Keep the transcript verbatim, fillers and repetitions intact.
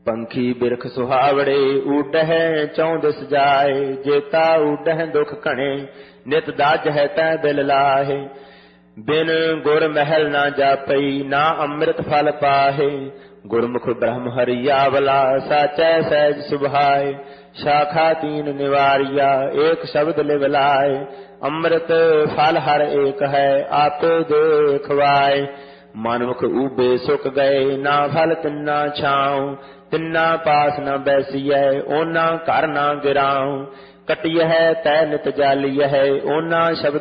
पंखी बिरख सुहावड़े ऊडह चौदिस जाए। जेता ऊडह दुख घणे नित दाज है तै बिल लाहे। बिन गुर महल ना जापई ना अमृत फल पाहे। गुरमुख ब्रह्म हरियावला साचै सहज सुभाए। शाखा तीन निवारिया एक शब्द लिव लाए। अमृत फल हर एक है आपे देखवाए। मनमुख ऊबे सुक गए ना फल तिन्ना छाऊं। तिन्ना पास न बैसिय ओना घर ना गिराऊं। कटिय है तै नित जालिय है ओना शब्द